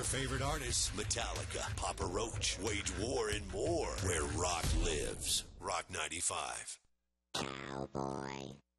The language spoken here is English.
your favorite artists, Metallica, Papa Roach, Wage War, and more. Where rock lives. Rock 95. Cowboy.